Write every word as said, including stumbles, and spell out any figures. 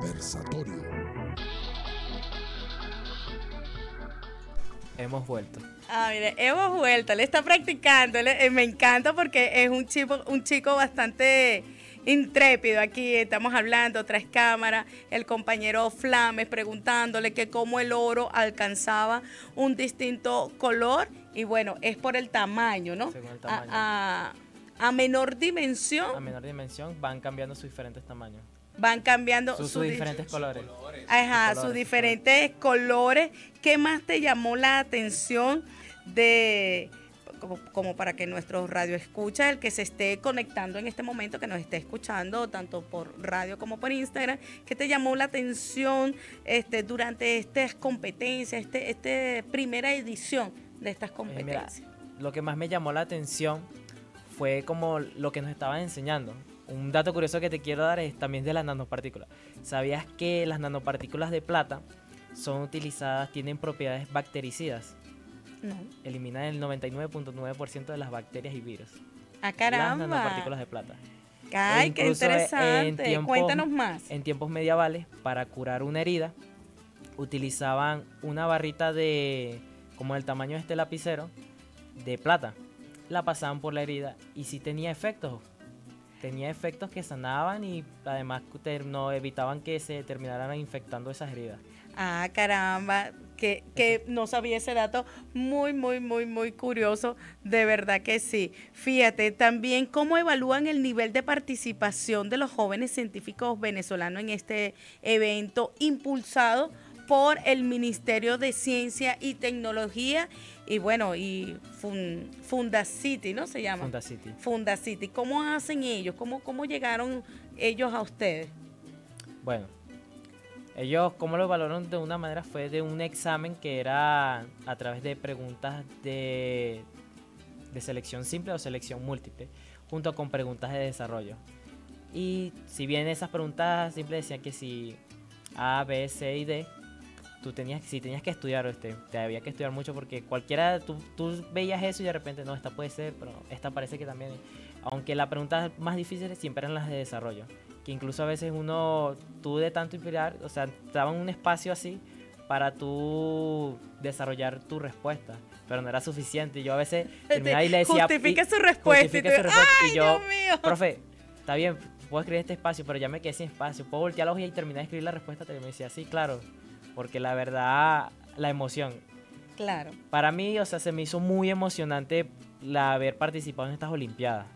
Conversatorio. Hemos vuelto. Ah, mire, hemos vuelto, él está practicando, él, eh, me encanta porque es un chico, un chico bastante intrépido. Aquí estamos hablando tras cámara, el compañero Flames preguntándole que cómo el oro alcanzaba un distinto color y bueno, es por el tamaño, ¿no? Según el tamaño. A, a, a menor dimensión A menor dimensión van cambiando sus diferentes tamaños. van cambiando Sus, su sus di- diferentes colores. Ajá, Sus sus colores, diferentes colores. ¿Qué más te llamó la atención de, como, como para que nuestro radio escucha, el que se esté conectando en este momento, que nos esté escuchando tanto por radio como por Instagram, qué te llamó la atención este, durante estas competencias, este, este primera edición de estas Eh, mira, competencias? lo que más me llamó la atención fue como lo que nos estaban enseñando. Un dato curioso que te quiero dar es también de las nanopartículas. ¿Sabías que las nanopartículas de plata son utilizadas, tienen propiedades bactericidas? No. Eliminan el noventa y nueve punto nueve por ciento de las bacterias y virus. Ah, Las caramba. nanopartículas de plata. Ay, E qué incluso, eh, interesante. en tiempos- Cuéntanos más. En tiempos medievales, para curar una herida, utilizaban una barrita de, como del tamaño de este lapicero, de plata. La pasaban por la herida y sí tenía efectos. Tenía efectos que sanaban y además ter- no evitaban que se terminaran infectando esas heridas. Ah, caramba, que, que no sabía ese dato, muy, muy, muy, muy curioso, de verdad que sí. Fíjate, también cómo evalúan el nivel de participación de los jóvenes científicos venezolanos en este evento impulsado por el Ministerio de Ciencia y Tecnología y bueno, y Fun- Fundacity, ¿no se llama? Fundacity. Fundacity. ¿Cómo hacen ellos? ¿Cómo, cómo llegaron ellos a ustedes? Bueno, ellos como lo valoraron de una manera fue de un examen que era a través de preguntas de, de selección simple o selección múltiple, junto con preguntas de desarrollo. Y si bien esas preguntas simples decían que si A, B, C y D, tú tenías, si tenías que estudiar, este, te había que estudiar mucho porque cualquiera, tú, tú veías eso y de repente, no, esta puede ser, pero esta parece que también, aunque las preguntas más difíciles siempre eran las de desarrollo, que incluso a veces uno, tú de tanto inspirar, o sea, te daban un espacio así para tú desarrollar tu respuesta, pero no era suficiente. Yo a veces terminaba y le decía... Justifique y- su respuesta. justifique y tú, su respuesta, ¡ay, y yo, Dios mío! profe, está bien, puedo escribir este espacio, pero ya me quedé sin espacio. Puedo voltear la hoja y terminar de escribir la respuesta. Y me decía, sí, claro, porque la verdad, la emoción. Claro. Para mí, o sea, se me hizo muy emocionante la haber participado en estas Olimpiadas.